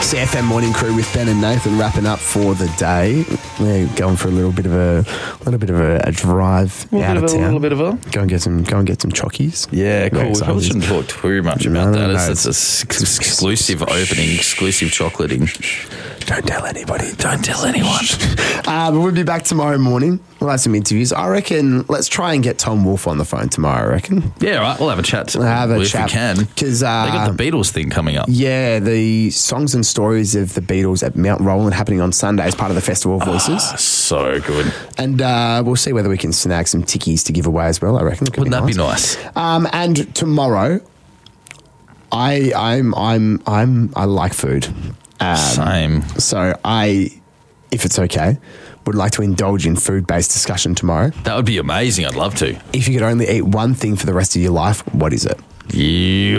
CFM Morning Crew with Ben and Nathan wrapping up for the day. We're going for a little bit of a drive out of town. Go and get some chockies. Yeah, cool. We probably shouldn't talk too much about that. It's exclusive opening, exclusive chocolating. Don't tell anybody. Don't tell anyone. But we'll be back tomorrow morning. We'll have some interviews. I reckon let's try and get Tom Wolfe on the phone tomorrow, I reckon. Yeah, right. We'll have a chat. If we can. Because they got the Beatles thing coming up. Yeah, the songs and stories of the Beatles at Mount Roland happening on Sunday as part of the Festival of Voices. So good. And we'll see whether we can snag some tickies to give away as well, I reckon. Wouldn't that be nice? And tomorrow, I like food. Same. So if it's okay, would like to indulge in food-based discussion tomorrow. That would be amazing. I'd love to. If you could only eat one thing for the rest of your life, what is it? Yeah.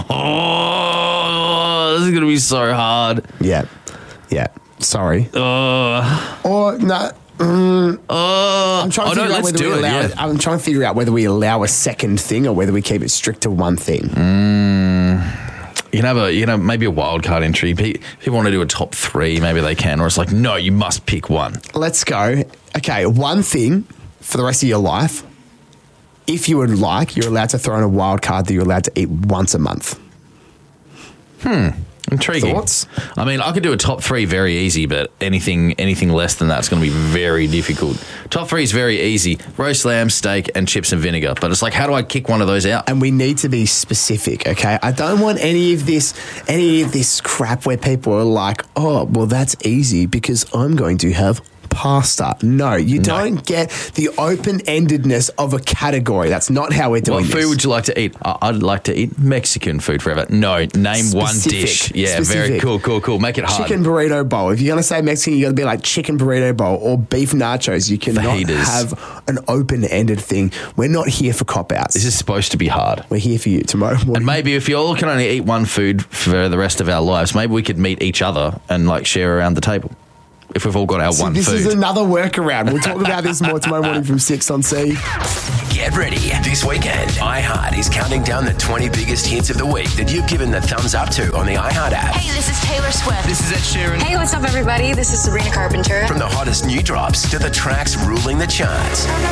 This is going to be so hard. Yeah. Sorry. Or no. I'm trying to figure out whether we allow a second thing or whether we keep it strict to one thing. You can have maybe a wild card entry. People want to do a top three, maybe they can. Or it's like, no, you must pick one. Let's go. Okay, one thing for the rest of your life. If you would like, you're allowed to throw in a wild card that you're allowed to eat once a month. Intriguing. Thoughts? I mean, I could do a top three very easy, but anything less than that's going to be very difficult. Top three is very easy. Roast lamb, steak, and chips and vinegar. But it's like, how do I kick one of those out? And we need to be specific, okay? I don't want any of this crap where people are like, oh, well, that's easy because I'm going to have pasta. No, you don't get the open-endedness of a category. That's not how we're doing this. What food would you like to eat? I'd like to eat Mexican food forever. No, name one dish. Yeah, very cool. Make it hard. Chicken burrito bowl. If you're going to say Mexican, you got to be like chicken burrito bowl or beef nachos. You cannot have an open-ended thing. We're not here for cop-outs. This is supposed to be hard. We're here for you tomorrow morning. And maybe if you all can only eat one food for the rest of our lives, maybe we could meet each other and like share around the table. If we've all got our one food. This is another workaround. We'll talk about this more tomorrow morning from 6 on C. Get ready. This weekend, iHeart is counting down the 20 biggest hits of the week that you've given the thumbs up to on the iHeart app. Hey, this is Taylor Swift. This is Ed Sheeran. Hey, what's up, everybody? This is Sabrina Carpenter. From the hottest new drops to the tracks ruling the charts.